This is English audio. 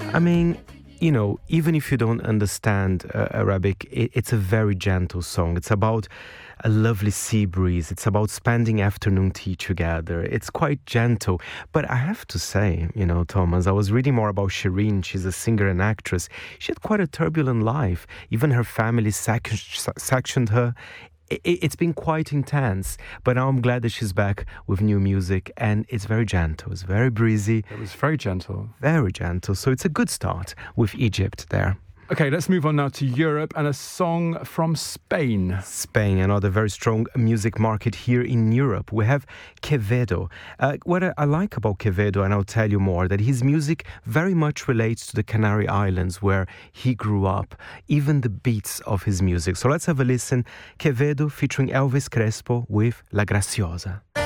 I mean, you know, even if you don't understand Arabic, it's a very gentle song. It's about a lovely sea breeze. It's about spending afternoon tea together. It's quite gentle. But I have to say, you know, Thomas, I was reading more about Shireen. She's a singer and actress. She had quite a turbulent life. Even her family sectioned her. It's been quite intense, but now I'm glad that she's back with new music, and it's very gentle, it's very breezy. It was very gentle. Very gentle, so it's a good start with Egypt there. Okay, let's move on now to Europe and a song from Spain. Spain, another very strong music market here in Europe. We have Quevedo. What I like about Quevedo, and I'll tell you more, that his music very much relates to the Canary Islands where he grew up, even the beats of his music. So let's have a listen. Quevedo featuring Elvis Crespo with La Graciosa.